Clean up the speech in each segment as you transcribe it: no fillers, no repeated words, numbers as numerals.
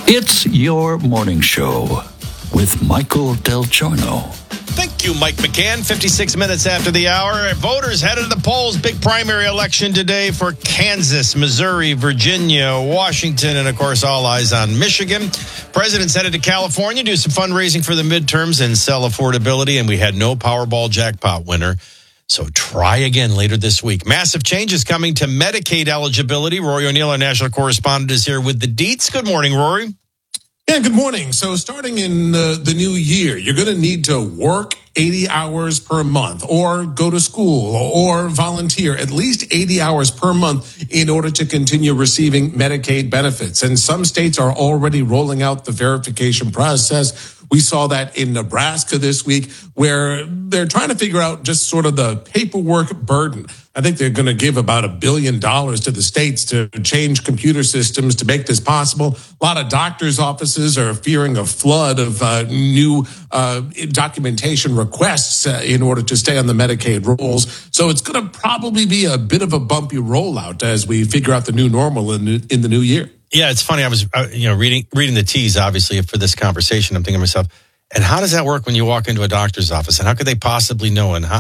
It's your morning show with Michael Del Giorno. Thank you, Mike McCann. 56 minutes after the hour. Voters headed to the polls. Big primary election today for Kansas, Missouri, Virginia, Washington, and, of course, all eyes on Michigan. President's headed to California, do some fundraising for the midterms and sell affordability, and we had no Powerball jackpot winner. So try again later this week. Massive changes coming to Medicaid eligibility. Rory O'Neill, our national correspondent, is here with the deets. Good morning, Rory. Yeah, good morning. So starting in the new year, you're going to need to work 80 hours per month or go to school or volunteer at least 80 hours per month in order to continue receiving Medicaid benefits. And some states are already rolling out the verification process. We saw that in Nebraska this week, where they're trying to figure out just sort of the paperwork burden. I think they're going to give about $1 billion to the states to change computer systems to make this possible. A lot of doctors' offices are fearing a flood of new documentation requests in order to stay on the Medicaid rolls. So it's going to probably be a bit of a bumpy rollout as we figure out the new normal in the new year. Yeah, it's funny. I was, reading the teas, obviously, for this conversation. I'm thinking to myself, and how does that work when you walk into a doctor's office? And how could they possibly know? And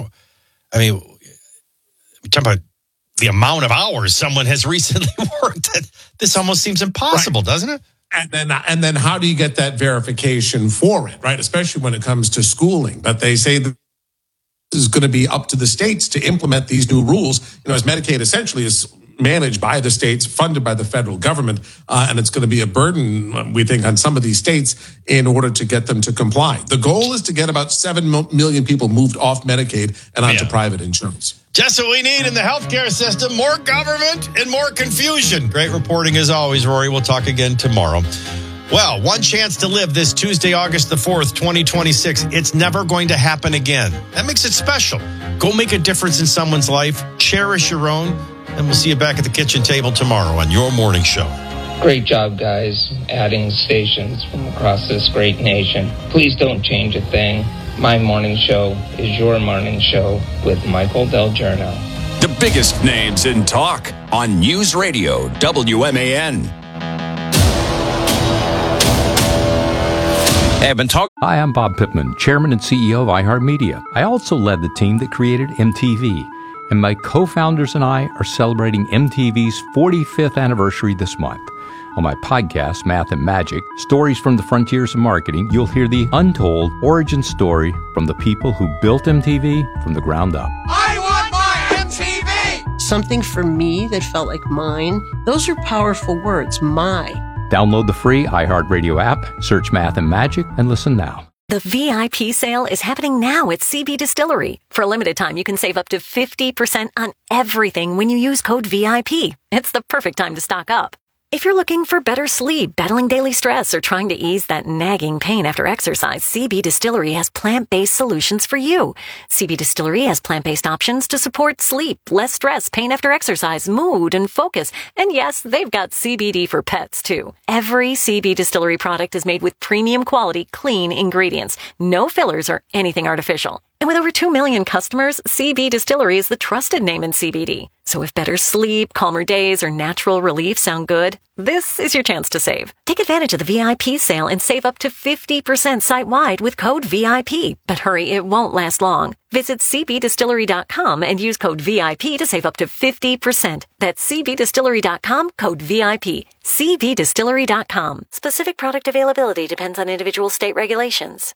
we talk about the amount of hours someone has recently worked. This almost seems impossible, doesn't it? And then how do you get that verification for it, right? Especially when it comes to schooling. But they say that this is going to be up to the states to implement these new rules. As Medicaid essentially is managed by the states, funded by the federal government, and it's going to be a burden, we think, on some of these states in order to get them to comply. The goal is to get about 7 million people moved off Medicaid and onto private insurance. Just what we need in the healthcare system, more government and more confusion. Great reporting as always, Rory. We'll talk again tomorrow. Well, one chance to live this Tuesday, August the 4th, 2026. It's never going to happen again. That makes it special. Go make a difference in someone's life. Cherish your own. And we'll see you back at the kitchen table tomorrow on your morning show. Great job, guys, adding stations from across this great nation. Please don't change a thing. My morning show is your morning show with Michael Del Giorno. The biggest names in talk on News Radio WMAN. Hi, I'm Bob Pittman, Chairman and CEO of iHeartMedia. I also led the team that created MTV. And my co-founders and I are celebrating MTV's 45th anniversary this month. On my podcast, Math and Magic, Stories from the Frontiers of Marketing, you'll hear the untold origin story from the people who built MTV from the ground up. I want my MTV! Something for me that felt like mine. Those are powerful words, my. Download the free iHeartRadio app, search Math and Magic, and listen now. The VIP sale is happening now at CB Distillery. For a limited time, you can save up to 50% on everything when you use code VIP. It's the perfect time to stock up. If you're looking for better sleep, battling daily stress, or trying to ease that nagging pain after exercise, CB Distillery has plant-based solutions for you. CB Distillery has plant-based options to support sleep, less stress, pain after exercise, mood, and focus. And yes, they've got CBD for pets, too. Every CB Distillery product is made with premium quality, clean ingredients. No fillers or anything artificial. And with over 2 million customers, CB Distillery is the trusted name in CBD. So if better sleep, calmer days, or natural relief sound good, this is your chance to save. Take advantage of the VIP sale and save up to 50% site-wide with code VIP. But hurry, it won't last long. Visit cbdistillery.com and use code VIP to save up to 50%. That's cbdistillery.com, code VIP. cbdistillery.com. Specific product availability depends on individual state regulations.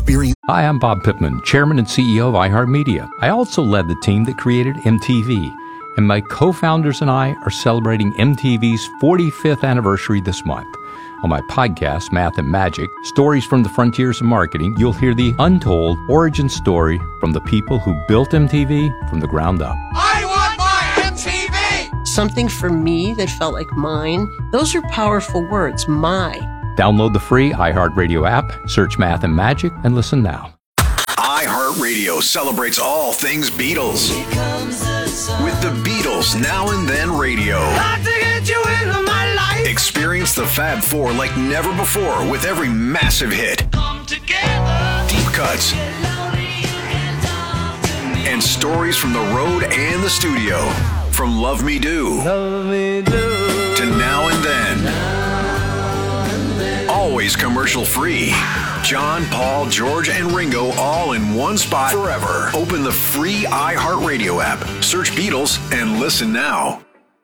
Hi, I'm Bob Pittman, Chairman and CEO of iHeartMedia. I also led the team that created MTV. And my co-founders and I are celebrating MTV's 45th anniversary this month. On my podcast, Math and Magic, Stories from the Frontiers of Marketing, you'll hear the untold origin story from the people who built MTV from the ground up. I want my MTV! Something for me that felt like mine. Those are powerful words, my. Download the free iHeartRadio app, search Math and Magic, and listen now. iHeartRadio celebrates all things Beatles. With the Beatles Now and Then Radio. Got to get you into my life. Experience the Fab Four like never before with every massive hit. Come together. Deep cuts. And stories from the road and the studio. From Love Me Do. Love me do. To Now and Then. always commercial-free. John, Paul, George, and Ringo all in one spot forever. Open the free iHeartRadio app. Search Beatles and listen now.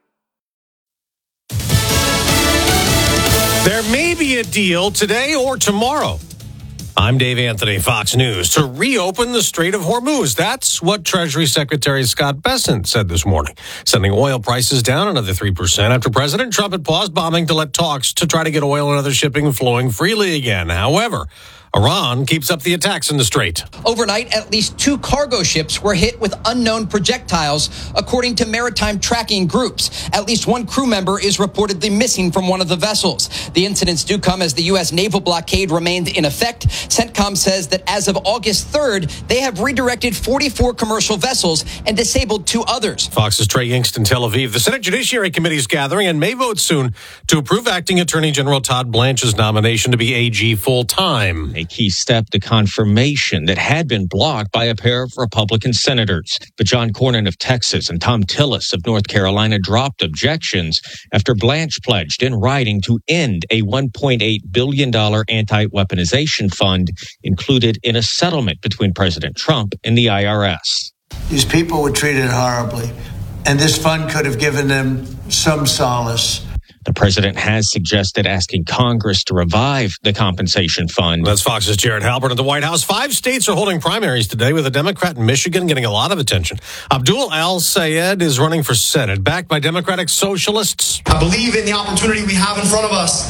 There may be a deal today or tomorrow. I'm Dave Anthony, Fox News, to reopen the Strait of Hormuz. That's what Treasury Secretary Scott Bessent said this morning, sending oil prices down another 3% after President Trump had paused bombing to let talks to try to get oil and other shipping flowing freely again. However, Iran keeps up the attacks in the Strait. Overnight, at least 2 cargo ships were hit with unknown projectiles, according to maritime tracking groups. At least 1 crew member is reportedly missing from one of the vessels. The incidents do come as the U.S. naval blockade remained in effect. CENTCOM says that as of August 3rd, they have redirected 44 commercial vessels and disabled 2 others. Fox's Trey Yingst in Tel Aviv. The Senate Judiciary Committee is gathering and may vote soon to approve Acting Attorney General Todd Blanche's nomination to be AG full-time. A key step to confirmation that had been blocked by a pair of Republican senators. But John Cornyn of Texas and Tom Tillis of North Carolina dropped objections after Blanche pledged in writing to end a $1.8 billion anti-weaponization fund included in a settlement between President Trump and the IRS. These people were treated horribly, and this fund could have given them some solace. The president has suggested asking Congress to revive the compensation fund. That's Fox's Jared Halpern at the White House. 5 states are holding primaries today, with a Democrat in Michigan getting a lot of attention. Abdul Al-Sayed is running for Senate, backed by Democratic Socialists. I believe in the opportunity we have in front of us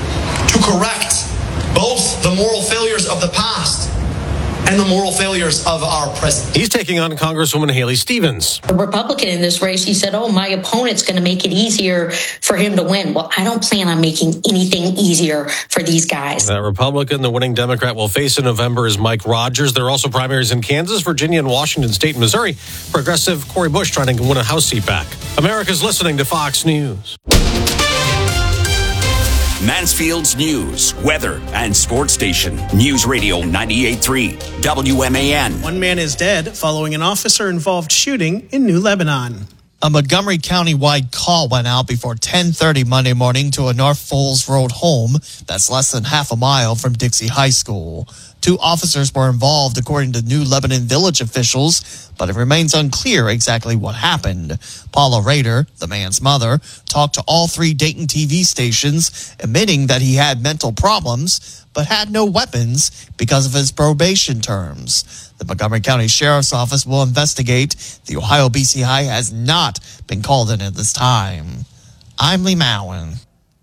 to correct both the moral failures of the past and the moral failures of our present. He's taking on Congresswoman Haley Stevens. A Republican in this race, he said, my opponent's going to make it easier for him to win. Well, I don't plan on making anything easier for these guys. That Republican, the winning Democrat, will face in November is Mike Rogers. There are also primaries in Kansas, Virginia, and Washington State and Missouri. Progressive Cori Bush trying to win a House seat back. America's listening to Fox News. Mansfield's news, weather, and sports station. News Radio 98.3 WMAN. 1 man is dead following an officer-involved shooting in New Lebanon. A Montgomery County-wide call went out before 10:30 Monday morning to a North Falls Road home that's less than half a mile from Dixie High School. 2 officers were involved, according to New Lebanon Village officials, but it remains unclear exactly what happened. Paula Rader, the man's mother, talked to all 3 Dayton TV stations, admitting that he had mental problems, but had no weapons because of his probation terms. The Montgomery County Sheriff's Office will investigate. The Ohio BCI has not been called in at this time. I'm Lee Mowen.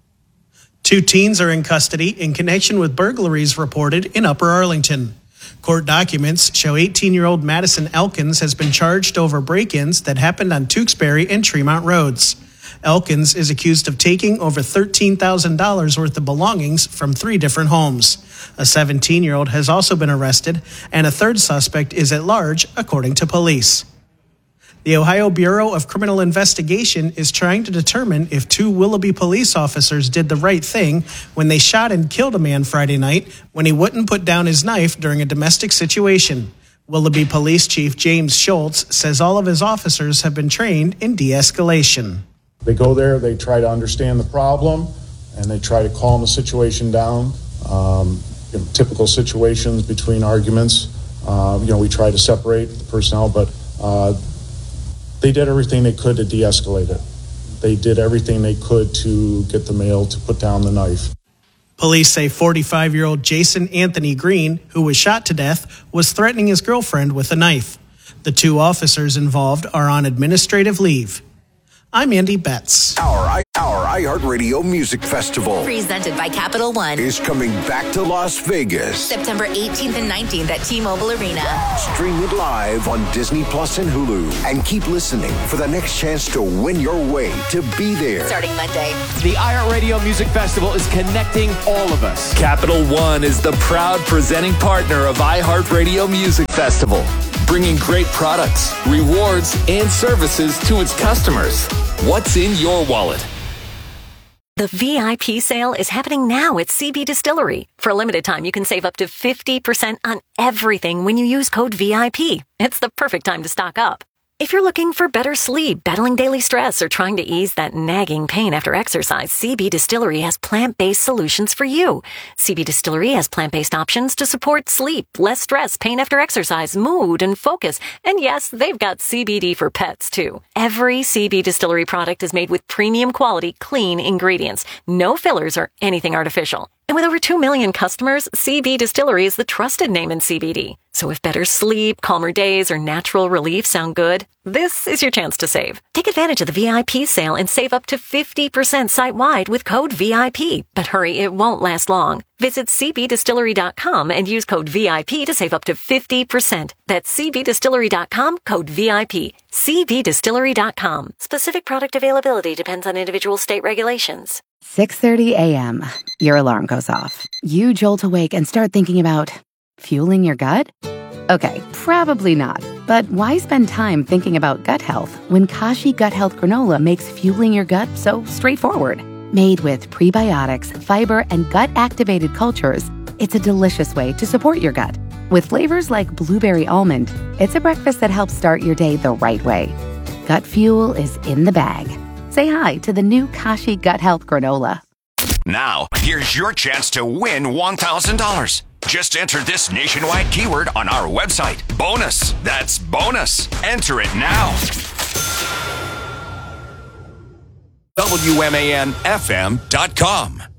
2 teens are in custody in connection with burglaries reported in Upper Arlington. Court documents show 18-year-old Madison Elkins has been charged over break-ins that happened on Tewksbury and Tremont Roads. Elkins is accused of taking over $13,000 worth of belongings from 3 different homes. A 17-year-old has also been arrested, and a 3rd suspect is at large, according to police. The Ohio Bureau of Criminal Investigation is trying to determine if 2 Willoughby police officers did the right thing when they shot and killed a man Friday night when he wouldn't put down his knife during a domestic situation. Willoughby Police Chief James Schultz says all of his officers have been trained in de-escalation. They go there, they try to understand the problem, and they try to calm the situation down. Typical situations between arguments, we try to separate the personnel, but they did everything they could to de-escalate it. They did everything they could to get the male to put down the knife. Police say 45-year-old Jason Anthony Green, who was shot to death, was threatening his girlfriend with a knife. The 2 officers involved are on administrative leave. I'm Andy Betts. Our iHeartRadio Music Festival, presented by Capital One, is coming back to Las Vegas. September 18th and 19th at T-Mobile Arena. Stream it live on Disney Plus and Hulu. And keep listening for the next chance to win your way to be there. Starting Monday. The iHeartRadio Music Festival is connecting all of us. Capital One is the proud presenting partner of iHeartRadio Music Festival, bringing great products, rewards, and services to its customers. What's in your wallet? The VIP sale is happening now at CB Distillery. For a limited time, you can save up to 50% on everything when you use code VIP. It's the perfect time to stock up. If you're looking for better sleep, battling daily stress, or trying to ease that nagging pain after exercise, CB Distillery has plant-based solutions for you. CB Distillery has plant-based options to support sleep, less stress, pain after exercise, mood, and focus. And yes, they've got CBD for pets, too. Every CB Distillery product is made with premium quality, clean ingredients. No fillers or anything artificial. And with over 2 million customers, CB Distillery is the trusted name in CBD. So if better sleep, calmer days, or natural relief sound good, this is your chance to save. Take advantage of the VIP sale and save up to 50% site-wide with code VIP. But hurry, it won't last long. Visit cbdistillery.com and use code VIP to save up to 50%. That's cbdistillery.com, code VIP. cbdistillery.com. Specific product availability depends on individual state regulations. 6:30 a.m. Your alarm goes off. You jolt awake and start thinking about fueling your gut? Okay, probably not. But why spend time thinking about gut health when Kashi Gut Health Granola makes fueling your gut so straightforward? Made with prebiotics, fiber, and gut-activated cultures, it's a delicious way to support your gut. With flavors like blueberry almond, it's a breakfast that helps start your day the right way. Gut fuel is in the bag. Say hi to the new Kashi Gut Health Granola. Now, here's your chance to win $1,000. Just enter this nationwide keyword on our website. Bonus. That's bonus. Enter it now. WMANFM.com.